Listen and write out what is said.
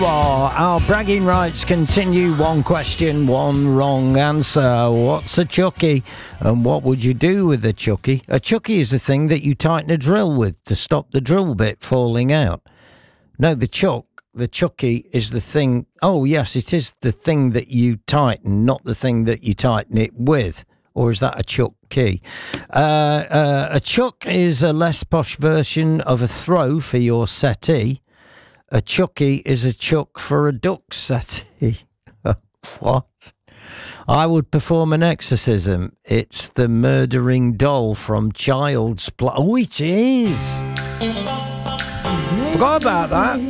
Our bragging rights continue. One question, one wrong answer. What's a chuckie? And what would you do with a chuckie? A chuckie is a thing that you tighten a drill with to stop the drill bit falling out. No, the chuckie is the thing. Oh, yes, it is the thing that you tighten, not the thing that you tighten it with. Or is that a chuck key? A chuck is a less posh version of a throw for your settee. A chuckie is a chuck for a duck settee. What? I would perform an exorcism. It's the murdering doll from Child's Play. Oh, it is. Forgot about that.